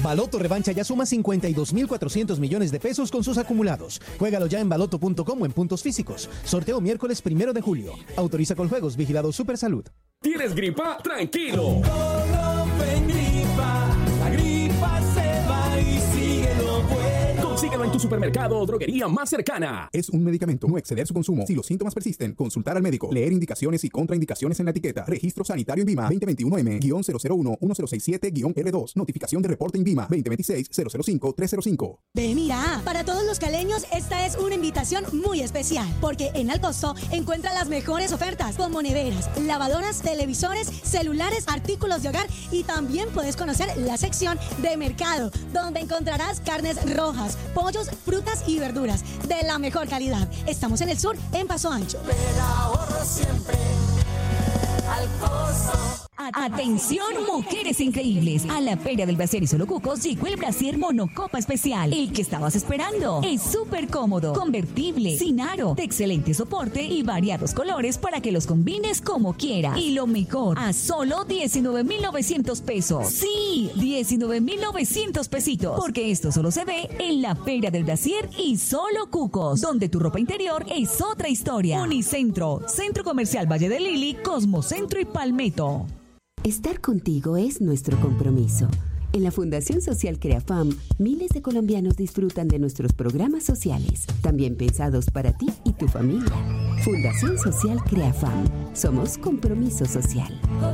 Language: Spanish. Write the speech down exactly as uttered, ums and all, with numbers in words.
Baloto Revancha ya suma cincuenta y dos mil cuatrocientos millones de pesos con sus acumulados. Juégalo ya en baloto punto com o en puntos físicos. Sorteo miércoles primero de julio. Autoriza con juegos. Vigilado Supersalud. ¿Tienes gripa? ¡Tranquilo! La gripa se va y sigue lo bueno. Consíguelo en tu supermercado o droguería más cercana. Es un medicamento. No exceder su consumo. Si los síntomas persisten, consultar al médico. Leer indicaciones y contraindicaciones en la etiqueta. Registro sanitario INVIMA veinte veintiuno M cero cero uno uno cero seis siete R dos. Notificación de reporte INVIMA veinte veintiséis cero cero cinco tres cero cinco. Ve, mira, para todos los caleños esta es una invitación muy especial, porque en Alcosto encuentra las mejores ofertas como neveras, lavadoras, televisores, celulares, artículos de hogar, y también puedes conocer la sección de mercado, donde encontrarás carnes rojas, pollos, frutas y verduras de la mejor calidad. Estamos en el sur, en Paso Ancho. Pero ahorro siempre Alcosto. Atención, mujeres increíbles. A la Feria del Brasier y Solo Cucos llegó el Brasier Monocopa Especial. El que estabas esperando. Es súper cómodo, convertible, sin aro, de excelente soporte y variados colores para que los combines como quieras. Y lo mejor, a solo diecinueve mil novecientos pesos. Sí, diecinueve mil novecientos pesitos. Porque esto solo se ve en la Feria del Brasier y Solo Cucos, donde tu ropa interior es otra historia. Unicentro, Centro Comercial Valle de Lili, Cosmocentro y Palmetto. Estar contigo es nuestro compromiso. En la Fundación Social CreaFam, miles de colombianos disfrutan de nuestros programas sociales, también pensados para ti y tu familia. Fundación Social CreaFam. Somos compromiso social.